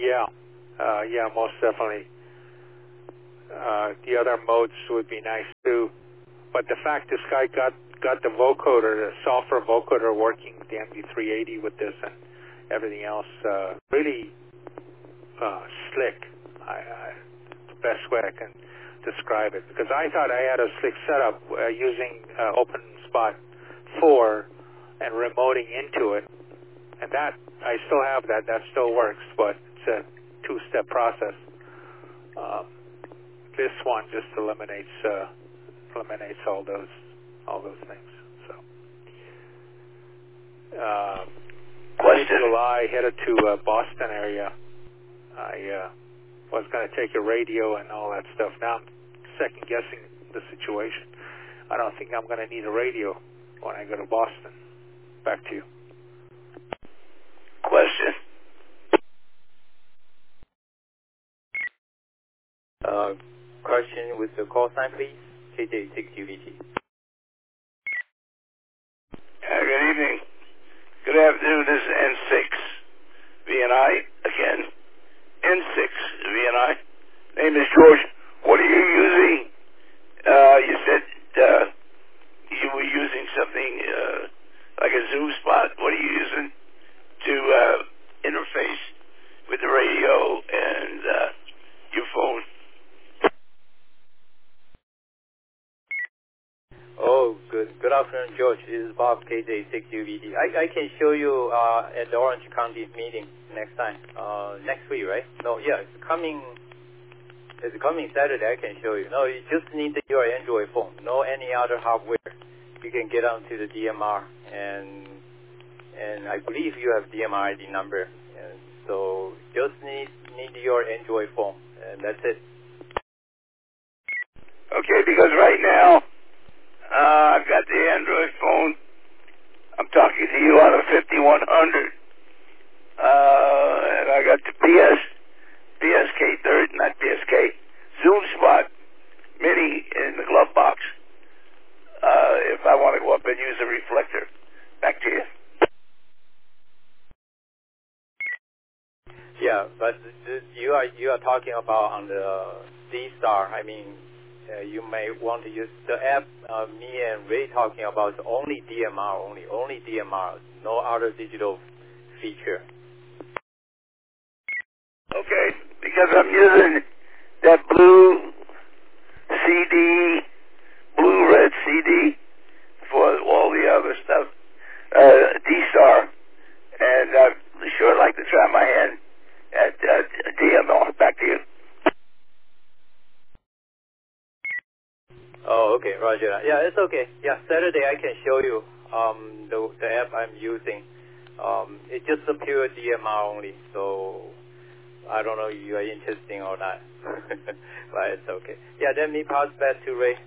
Yeah, most definitely. The other modes would be nice too, but the fact this guy got the vocoder, the software vocoder working, the MD380 with this and everything else, really slick. The best way I can describe it, because I thought I had a slick setup using OpenSpot 4 and remoting into it, and that I still have that still works, but it's a two-step process. This one just eliminates all those things. So July, headed to Boston area. I was going to take a radio and all that stuff. Now I'm second guessing the situation. I don't think I'm going to need a radio when I go to Boston. Back to you. Question. Question with the call sign, please. KJ6UVT. Good evening. Good afternoon. This is N6 VNI again. N6 VNI. Name is George. What are you using? You said you were using something like a Zoom spot. What are you using to interface with the radio and your phone? Oh, good afternoon, George. This is Bob, KJ6UVT. I can show you at the Orange County meeting next time. Next week, right? No, yeah, it's coming Saturday. I can show you. No, you just need your Android phone. No any other hardware. You can get onto the DMR, and I believe you have DMR ID number. And so just need your Android phone, and that's it. Okay, because right now I've got the Android phone. I'm talking to you on a 5100. And I got the PSK third, not PSK, Zoom Spot Mini in the glove box. If I want to go up and use a reflector. Back to you. Yeah, but you are talking about on the D-Star. I mean, you may want to use the app me and Ray talking about only DMR, only DMR, no other digital feature. Okay, because I'm using that blue red CD for all the other stuff, D-Star, and I'd sure like to try my hand at DMR. Back to you. Oh, okay, Roger. Yeah, it's okay. Yeah, Saturday I can show you the app I'm using. It's just a pure DMR only, so I don't know if you are interested or not. But it's okay. Yeah, let me pass back to Ray.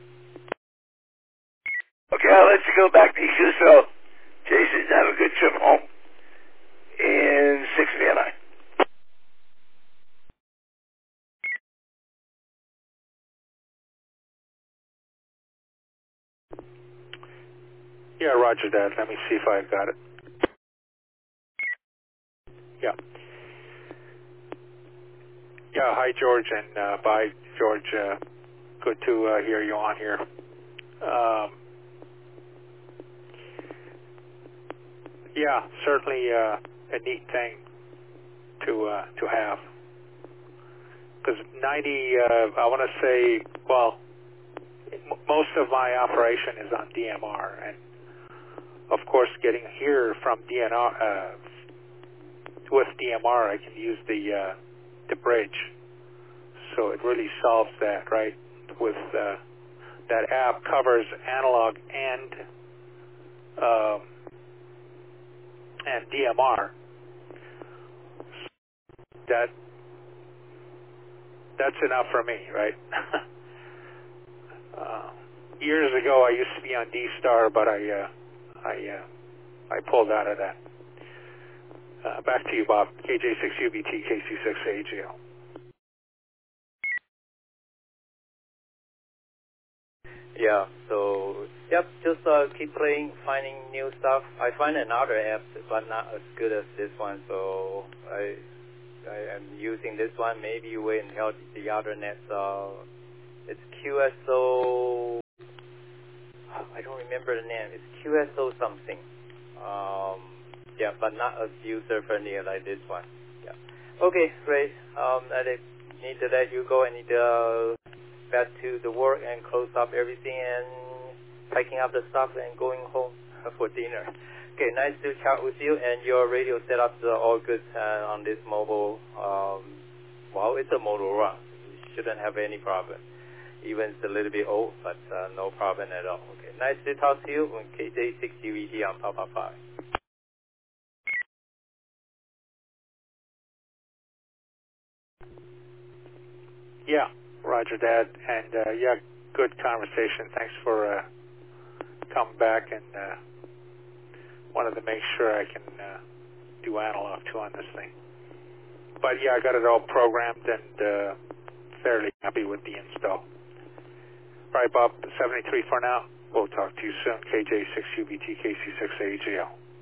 Okay, I'll let you go back to you. So, Jason, have a good trip home in 6 VNI. Yeah, roger that. Let me see if I got it. Yeah. Yeah, hi, George, and bye, George. Good to hear you on here. Yeah, certainly a neat thing to have. Because 90, I want to say, well, most of my operation is on DMR, and of course, getting here from DNR with DMR, I can use the bridge. So it really solves that, right? With that app covers analog and DMR. That's enough for me, right? Years ago, I used to be on D-Star, but I pulled out of that. Back to you, Bob. KJ6UBT, KC6AGL. Yeah, so, yep, just keep playing, finding new stuff. I find another app, but not as good as this one, so I am using this one. Maybe you wait until the other net. It's QSO. I don't remember the name. It's QSO something. Yeah, but not as user friendly like this one. Yeah. Okay, great. I need to let you go. I need to back to the work and close up everything and packing up the stuff and going home for dinner. Okay, nice to chat with you. And your radio setups are all good on this mobile. Well, it's a Motorola. You shouldn't have any problem. Even it's a little bit old, but no problem at all. Okay, nice to talk to you on KJ6UET on Papa 5. Yeah, Roger that. And yeah, good conversation. Thanks for coming back, and wanted to make sure I can do analog too on this thing. But yeah, I got it all programmed and fairly happy with the install. All right, Bob, 73 for now. We'll talk to you soon. KJ6UBT, KC6AGL.